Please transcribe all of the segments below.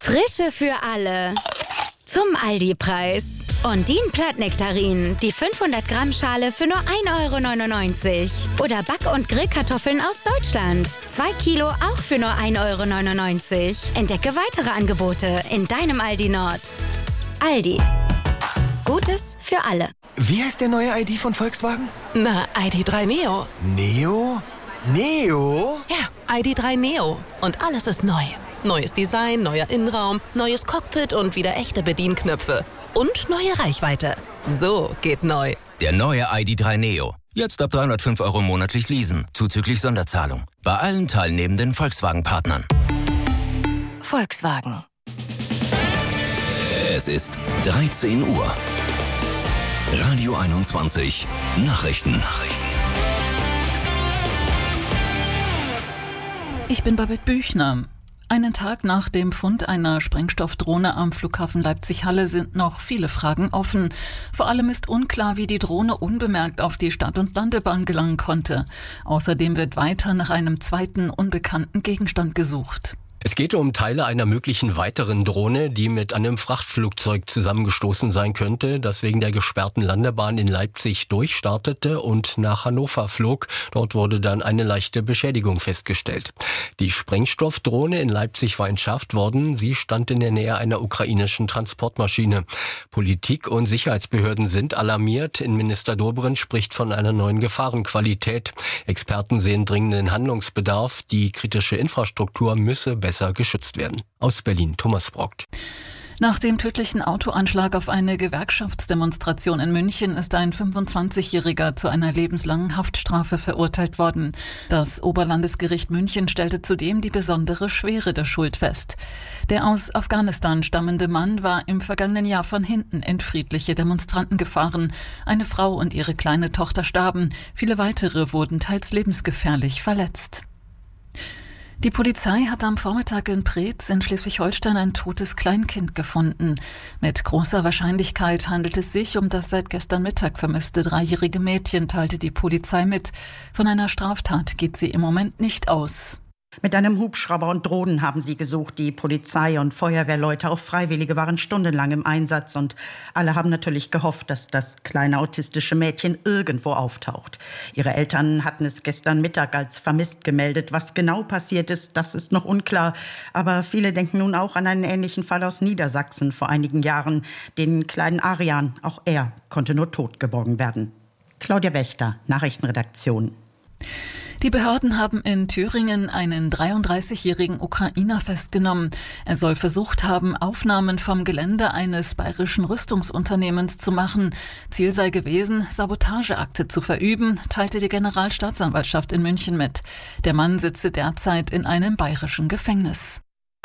Frische für alle. Zum Aldi-Preis. Ondine Plattnektarinen, die 500 Gramm Schale für nur 1,99 € Oder Back- und Grillkartoffeln aus Deutschland. 2 Kilo auch für nur 1,99 €. Entdecke weitere Angebote in deinem Aldi Nord. Aldi. Gutes für alle. Wie heißt der neue ID von Volkswagen? Na, ID.3 Neo. Neo? Neo? Ja, ID.3 Neo. Und alles ist neu. Neues Design, neuer Innenraum, neues Cockpit und wieder echte Bedienknöpfe. Und neue Reichweite. So geht neu. Der neue ID.3 Neo. Jetzt ab 305 € monatlich leasen, zuzüglich Sonderzahlung. Bei allen teilnehmenden Volkswagen-Partnern. Volkswagen. Es ist 13 Uhr. Radio 21 Nachrichten. Ich bin Babette Büchner. Einen Tag nach dem Fund einer Sprengstoffdrohne am Flughafen Leipzig-Halle sind noch viele Fragen offen. Vor allem ist unklar, wie die Drohne unbemerkt auf die Start- und Landebahn gelangen konnte. Außerdem wird weiter nach einem zweiten unbekannten Gegenstand gesucht. Es geht um Teile einer möglichen weiteren Drohne, die mit einem Frachtflugzeug zusammengestoßen sein könnte, das wegen der gesperrten Landebahn in Leipzig durchstartete und nach Hannover flog. Dort wurde dann eine leichte Beschädigung festgestellt. Die Sprengstoffdrohne in Leipzig war entschärft worden. Sie stand in der Nähe einer ukrainischen Transportmaschine. Politik und Sicherheitsbehörden sind alarmiert. Innenminister Dobrindt spricht von einer neuen Gefahrenqualität. Experten sehen dringenden Handlungsbedarf. Die kritische Infrastruktur müsse besser geschützt werden. Aus Berlin, Thomas Brockt. Nach dem tödlichen Autoanschlag auf eine Gewerkschaftsdemonstration in München ist ein 25-Jähriger zu einer lebenslangen Haftstrafe verurteilt worden. Das Oberlandesgericht München stellte zudem die besondere Schwere der Schuld fest. Der aus Afghanistan stammende Mann war im vergangenen Jahr von hinten in friedliche Demonstranten gefahren. Eine Frau und ihre kleine Tochter starben. Viele weitere wurden teils lebensgefährlich verletzt. Die Polizei hat am Vormittag in Preetz in Schleswig-Holstein ein totes Kleinkind gefunden. Mit großer Wahrscheinlichkeit handelt es sich um das seit gestern Mittag vermisste 3-jährige Mädchen, teilte die Polizei mit. Von einer Straftat geht sie im Moment nicht aus. Mit einem Hubschrauber und Drohnen haben sie gesucht. Die Polizei und Feuerwehrleute, auch Freiwillige, waren stundenlang im Einsatz. Und alle haben natürlich gehofft, dass das kleine autistische Mädchen irgendwo auftaucht. Ihre Eltern hatten es gestern Mittag als vermisst gemeldet. Was genau passiert ist, das ist noch unklar. Aber viele denken nun auch an einen ähnlichen Fall aus Niedersachsen vor einigen Jahren. Den kleinen Arian, auch er konnte nur tot geborgen werden. Claudia Wächter, Nachrichtenredaktion. Die Behörden haben in Thüringen einen 33-jährigen Ukrainer festgenommen. Er soll versucht haben, Aufnahmen vom Gelände eines bayerischen Rüstungsunternehmens zu machen. Ziel sei gewesen, Sabotageakte zu verüben, teilte die Generalstaatsanwaltschaft in München mit. Der Mann sitze derzeit in einem bayerischen Gefängnis.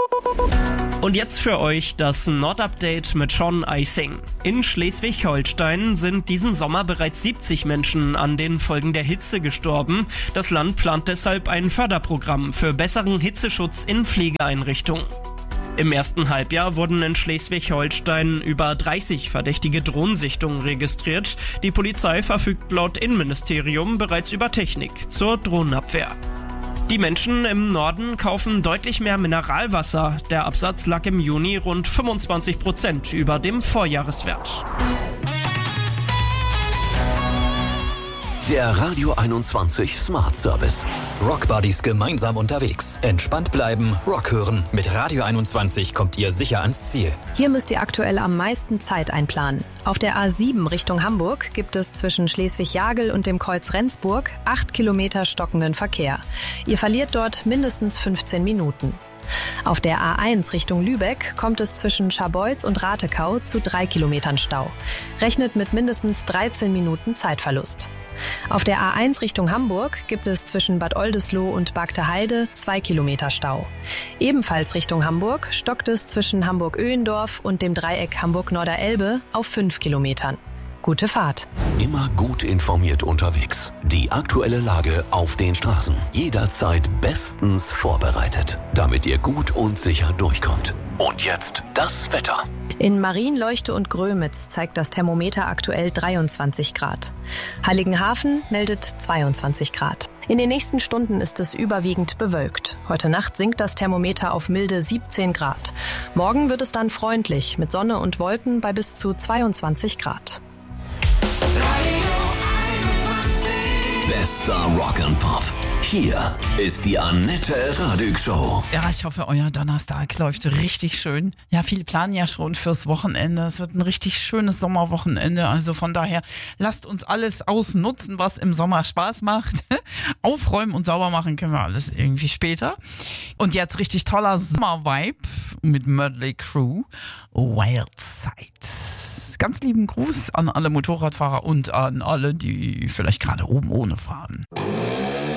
Und jetzt für euch das Nordupdate mit Sean Eising. In Schleswig-Holstein sind diesen Sommer bereits 70 Menschen an den Folgen der Hitze gestorben. Das Land plant deshalb ein Förderprogramm für besseren Hitzeschutz in Pflegeeinrichtungen. Im ersten Halbjahr wurden in Schleswig-Holstein über 30 verdächtige Drohnensichtungen registriert. Die Polizei verfügt laut Innenministerium bereits über Technik zur Drohnenabwehr. Die Menschen im Norden kaufen deutlich mehr Mineralwasser. Der Absatz lag im Juni rund 25% über dem Vorjahreswert. Der Radio 21 Smart Service. Rockbuddies gemeinsam unterwegs. Entspannt bleiben, Rock hören. Mit Radio 21 kommt ihr sicher ans Ziel. Hier müsst ihr aktuell am meisten Zeit einplanen. Auf der A7 Richtung Hamburg gibt es zwischen Schleswig-Jagel und dem Kreuz Rendsburg 8 Kilometer stockenden Verkehr. Ihr verliert dort mindestens 15 Minuten. Auf der A1 Richtung Lübeck kommt es zwischen Scharbeutz und Ratekau zu 3 Kilometern Stau. Rechnet mit mindestens 13 Minuten Zeitverlust. Auf der A1 Richtung Hamburg gibt es zwischen Bad Oldesloe und Bagteheide 2 Kilometer Stau. Ebenfalls Richtung Hamburg stockt es zwischen Hamburg-Öhendorf und dem Dreieck Hamburg-Norderelbe auf 5 Kilometern. Gute Fahrt. Immer gut informiert unterwegs. Die aktuelle Lage auf den Straßen. Jederzeit bestens vorbereitet, damit ihr gut und sicher durchkommt. Und jetzt das Wetter. In Marienleuchte und Grömitz zeigt das Thermometer aktuell 23 Grad. Heiligenhafen meldet 22 Grad. In den nächsten Stunden ist es überwiegend bewölkt. Heute Nacht sinkt das Thermometer auf milde 17 Grad. Morgen wird es dann freundlich mit Sonne und Wolken bei bis zu 22 Grad. Bester Rock and Pop. Hier ist die Annette Radig Show. Ja, ich hoffe, euer Donnerstag läuft richtig schön. Ja, viele planen ja schon fürs Wochenende. Es wird ein richtig schönes Sommerwochenende. Also von daher, lasst uns alles ausnutzen, was im Sommer Spaß macht. Aufräumen und sauber machen können wir alles irgendwie später. Und jetzt richtig toller Sommervibe mit Mötley Crüe. Wild Side. Ganz lieben Gruß an alle Motorradfahrer und an alle, die vielleicht gerade oben ohne fahren.